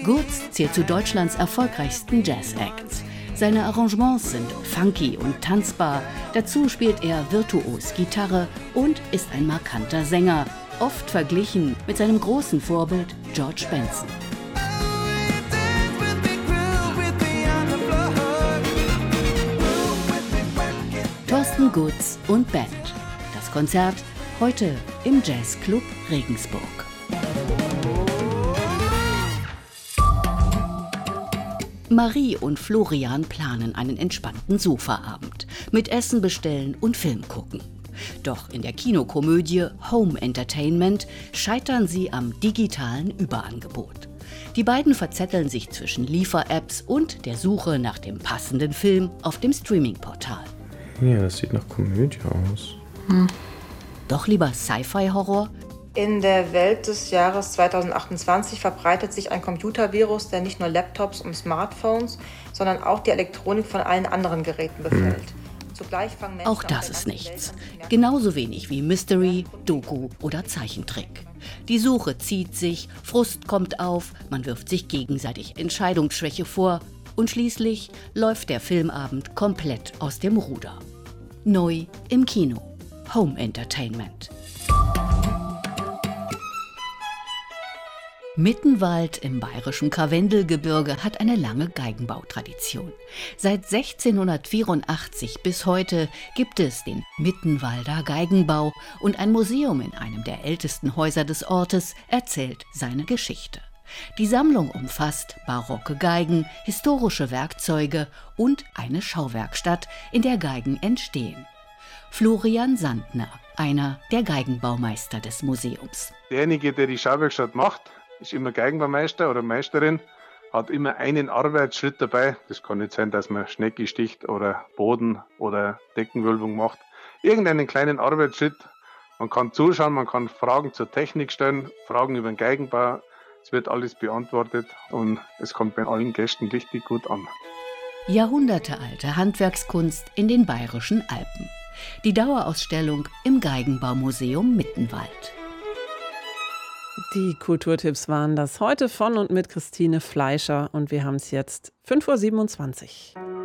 Gurz zählt zu Deutschlands erfolgreichsten Jazz-Acts. Seine Arrangements sind funky und tanzbar. Dazu spielt er virtuos Gitarre und ist ein markanter Sänger, oft verglichen mit seinem großen Vorbild George Benson. Thorsten Gurz und Band. Das Konzert heute im Jazzclub Regensburg. Marie und Florian planen einen entspannten Sofaabend mit Essen bestellen und Film gucken. Doch in der Kinokomödie Home Entertainment scheitern sie am digitalen Überangebot. Die beiden verzetteln sich zwischen Liefer-Apps und der Suche nach dem passenden Film auf dem Streaming-Portal. Ja, das sieht nach Komödie aus. Doch lieber Sci-Fi-Horror? In der Welt des Jahres 2028 verbreitet sich ein Computervirus, der nicht nur Laptops und Smartphones, sondern auch die Elektronik von allen anderen Geräten befällt. Zugleich fangen Menschen auch das ist nichts. Genauso wenig wie Mystery, Doku oder Zeichentrick. Die Suche zieht sich, Frust kommt auf, man wirft sich gegenseitig Entscheidungsschwäche vor und schließlich läuft der Filmabend komplett aus dem Ruder. Neu im Kino. Home Entertainment. Mittenwald im bayerischen Karwendelgebirge hat eine lange Geigenbautradition. Seit 1684 bis heute gibt es den Mittenwalder Geigenbau und ein Museum in einem der ältesten Häuser des Ortes erzählt seine Geschichte. Die Sammlung umfasst barocke Geigen, historische Werkzeuge und eine Schauwerkstatt, in der Geigen entstehen. Florian Sandner, einer der Geigenbaumeister des Museums. Derjenige, der die Schauwerkstatt macht, ist immer Geigenbaumeister oder Meisterin, hat immer einen Arbeitsschritt dabei. Das kann nicht sein, dass man Schnecke sticht oder Boden oder Deckenwölbung macht. Irgendeinen kleinen Arbeitsschritt. Man kann zuschauen, man kann Fragen zur Technik stellen, Fragen über den Geigenbau. Es wird alles beantwortet und es kommt bei allen Gästen richtig gut an. Jahrhundertealte Handwerkskunst in den bayerischen Alpen. Die Dauerausstellung im Geigenbaumuseum Mittenwald. Die Kulturtipps waren das heute von und mit Christine Fleischer und wir haben es jetzt 5:27 Uhr.